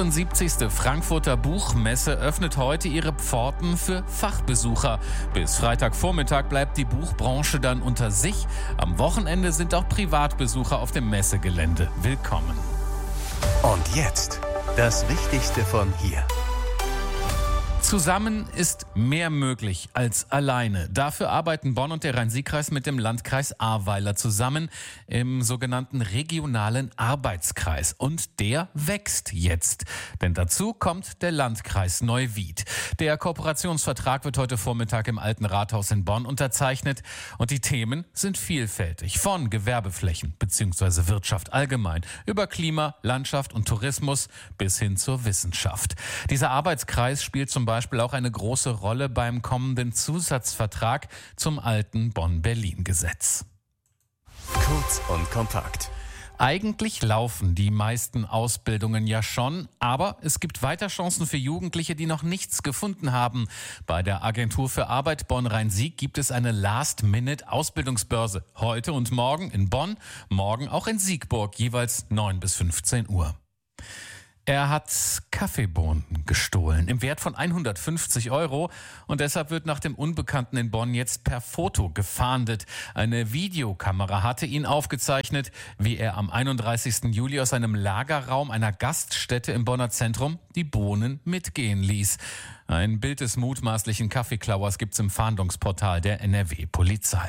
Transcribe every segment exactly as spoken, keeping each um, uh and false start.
achtundsiebzigste Frankfurter Buchmesse öffnet heute ihre Pforten für Fachbesucher. Bis Freitagvormittag bleibt die Buchbranche dann unter sich. Am Wochenende sind auch Privatbesucher auf dem Messegelände willkommen. Und jetzt das Wichtigste von hier. Zusammen ist mehr möglich als alleine. Dafür arbeiten Bonn und der Rhein-Sieg-Kreis mit dem Landkreis Ahrweiler zusammen im sogenannten regionalen Arbeitskreis. Und der wächst jetzt. Denn dazu kommt der Landkreis Neuwied. Der Kooperationsvertrag wird heute Vormittag im Alten Rathaus in Bonn unterzeichnet. Und die Themen sind vielfältig. Von Gewerbeflächen bzw. Wirtschaft allgemein über Klima, Landschaft und Tourismus bis hin zur Wissenschaft. Dieser Arbeitskreis spielt zum Beispiel Beispiel auch eine große Rolle beim kommenden Zusatzvertrag zum alten Bonn-Berlin-Gesetz. Kurz und kompakt. Eigentlich laufen die meisten Ausbildungen ja schon, aber es gibt weiter Chancen für Jugendliche, die noch nichts gefunden haben. Bei der Agentur für Arbeit Bonn-Rhein-Sieg gibt es eine Last-Minute-Ausbildungsbörse. Heute und morgen in Bonn, morgen auch in Siegburg, jeweils neun bis fünfzehn Uhr. Er hat Kaffeebohnen gestohlen im Wert von hundertfünfzig Euro und deshalb wird nach dem Unbekannten in Bonn jetzt per Foto gefahndet. Eine Videokamera hatte ihn aufgezeichnet, wie er am einunddreißigsten Juli aus einem Lagerraum einer Gaststätte im Bonner Zentrum die Bohnen mitgehen ließ. Ein Bild des mutmaßlichen Kaffeeklauers gibt's im Fahndungsportal der N R W-Polizei.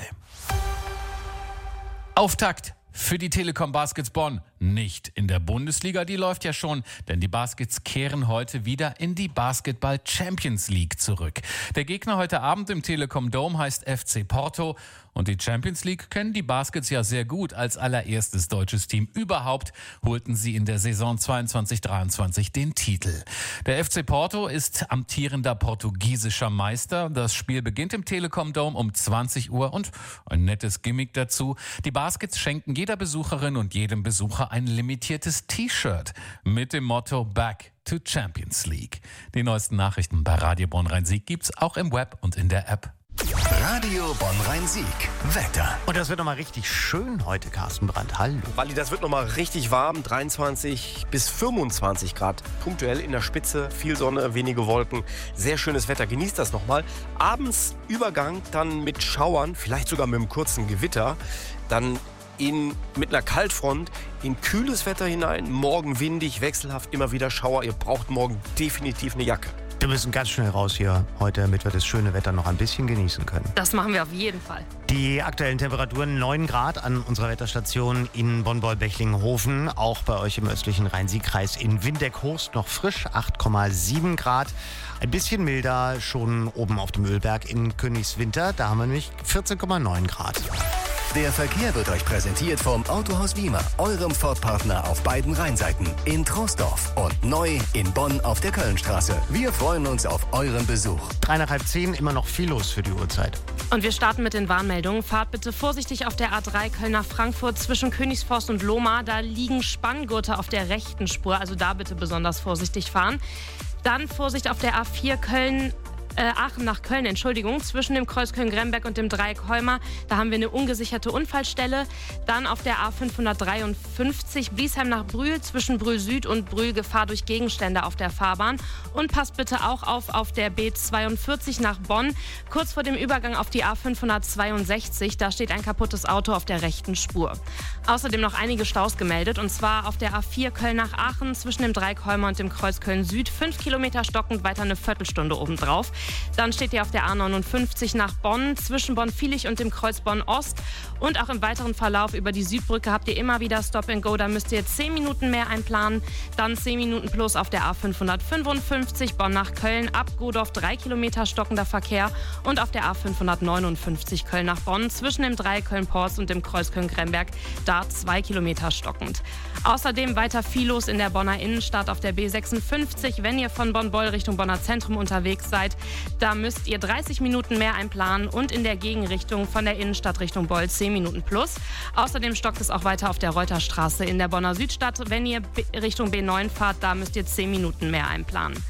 Auftakt für die Telekom Baskets Bonn. Nicht in der Bundesliga, die läuft ja schon, denn die Baskets kehren heute wieder in die Basketball Champions League zurück. Der Gegner heute Abend im Telekom Dome heißt F C Porto und die Champions League kennen die Baskets ja sehr gut. Als allererstes deutsches Team überhaupt holten sie in der Saison zweiundzwanzig dreiundzwanzig den Titel. Der F C Porto ist amtierender portugiesischer Meister. Das Spiel beginnt im Telekom Dome um zwanzig Uhr und ein nettes Gimmick dazu. Die Baskets schenken jeder Besucherin und jedem Besucher ein limitiertes T-Shirt mit dem Motto Back to Champions League. Die neuesten Nachrichten bei Radio Bonn-Rhein-Sieg gibt's auch im Web und in der App. Radio Bonn-Rhein-Sieg. Wetter. Und das wird nochmal richtig schön heute, Carsten Brandt. Hallo. Walli, das wird nochmal richtig warm. dreiundzwanzig bis fünfundzwanzig Grad. Punktuell in der Spitze. Viel Sonne, wenige Wolken. Sehr schönes Wetter. Genießt das nochmal. Abends Übergang dann mit Schauern, vielleicht sogar mit einem kurzen Gewitter. Dann in, mit einer Kaltfront in kühles Wetter hinein. Morgen windig, wechselhaft, immer wieder Schauer. Ihr braucht morgen definitiv eine Jacke. Wir müssen ganz schnell raus hier heute, damit wir das schöne Wetter noch ein bisschen genießen können. Das machen wir auf jeden Fall. Die aktuellen Temperaturen neun Grad an unserer Wetterstation in Bonn-Beulbechlingen-Hofen. Auch bei euch im östlichen Rhein-Sieg-Kreis in Windeck-Horst noch frisch, acht Komma sieben Grad. Ein bisschen milder schon oben auf dem Ölberg in Königswinter. Da haben wir nämlich vierzehn Komma neun Grad. Der Verkehr wird euch präsentiert vom Autohaus Wiemer, eurem Ford-Partner auf beiden Rheinseiten, in Troisdorf und neu in Bonn auf der Kölnstraße. Wir freuen uns auf euren Besuch. Drei nach halb zehn, immer noch viel los für die Uhrzeit. Und wir starten mit den Warnmeldungen. Fahrt bitte vorsichtig auf der A drei Köln nach Frankfurt zwischen Königsforst und Lohmar. Da liegen Spanngurte auf der rechten Spur, also da bitte besonders vorsichtig fahren. Dann Vorsicht auf der A vier Köln Äh, Aachen nach Köln, Entschuldigung, zwischen dem Kreuz Köln-Gremberg und dem Dreieck Heuma. Da haben wir eine ungesicherte Unfallstelle. Dann auf der A fünfhundertdreiundfünfzig Bliesheim nach Brühl, zwischen Brühl Süd und Brühl Gefahr durch Gegenstände auf der Fahrbahn. Und passt bitte auch auf auf der B zweiundvierzig nach Bonn, kurz vor dem Übergang auf die A fünfhundertzweiundsechzig. Da steht ein kaputtes Auto auf der rechten Spur. Außerdem noch einige Staus gemeldet, und zwar auf der A vier Köln nach Aachen, zwischen dem Dreieck Heuma und dem Kreuz Köln Süd. Fünf Kilometer stockend, weiter eine Viertelstunde obendrauf. Dann steht ihr auf der A neunundfünfzig nach Bonn, zwischen Bonn-Viehlich und dem Kreuz Bonn-Ost. Und auch im weiteren Verlauf über die Südbrücke habt ihr immer wieder Stop and Go. Da müsst ihr zehn Minuten mehr einplanen. Dann zehn Minuten plus auf der A fünfhundertfünfundfünfzig Bonn nach Köln. Ab Godorf drei Kilometer stockender Verkehr. Und auf der A fünfhundertneunundfünfzig Köln nach Bonn, zwischen dem Dreieck Köln-Porz und dem Kreuz Köln-Gremberg. Da zwei Kilometer stockend. Außerdem weiter viel los in der Bonner Innenstadt auf der B sechsundfünfzig. Wenn ihr von Bonn-Beul Richtung Bonner Zentrum unterwegs seid, da müsst ihr dreißig Minuten mehr einplanen und in der Gegenrichtung von der Innenstadt Richtung Beul zehn Minuten plus. Außerdem stockt es auch weiter auf der Reuterstraße in der Bonner Südstadt. Wenn ihr Richtung B neun fahrt, da müsst ihr zehn Minuten mehr einplanen.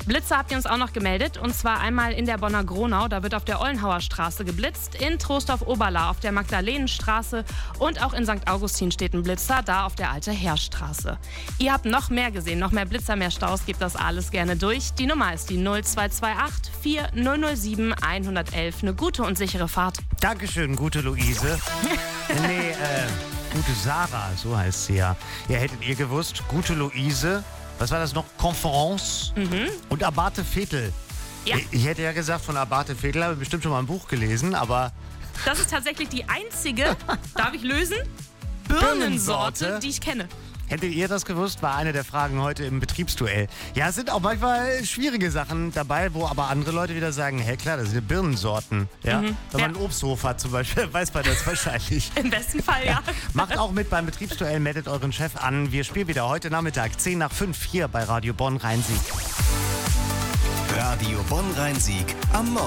Blitze habt ihr uns auch noch gemeldet. Und zwar einmal in der Bonner Gronau. Da wird auf der Ollenhauer Straße geblitzt. In Troisdorf-Oberla auf der Magdalenenstraße. Und auch in Sankt Augustin steht ein Blitzer. Da auf der Alte Heerstraße. Ihr habt noch mehr gesehen. Noch mehr Blitzer, mehr Staus. Gebt das alles gerne durch. Die Nummer ist die null zwei zwei acht vier null null sieben eins eins eins. Eine gute und sichere Fahrt. Dankeschön, gute Luise. nee, äh, gute Sarah, so heißt sie ja. Ja, hättet ihr gewusst, gute Luise, was war das noch? Conference Mhm. und Abate Vetel. Ja. Ich, ich hätte ja gesagt, von Abate Vetel habe ich bestimmt schon mal ein Buch gelesen, aber Das ist tatsächlich die einzige, darf ich lösen? Birnensorte, Birnensorte? die ich kenne. hättet ihr das gewusst, war eine der Fragen heute im Betriebsduell. Ja, es sind auch manchmal schwierige Sachen dabei, wo aber andere Leute wieder sagen, hä, klar, das sind Birnensorten. Ja? Mhm. Wenn man Ja. einen Obsthof hat zum Beispiel, weiß man das wahrscheinlich. Im besten Fall, ja. Macht auch mit beim Betriebsduell, meldet euren Chef an. Wir spielen wieder heute Nachmittag zehn nach fünf hier bei Radio Bonn Rhein-Sieg. Radio Bonn Rhein-Sieg am Morgen.